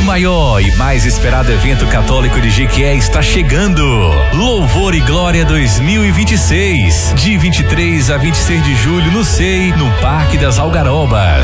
maior e mais esperado evento católico de Jequié está chegando. Louvor e Glória 2026, de 23 a 26 de julho no SEI, no Parque das Algarobas.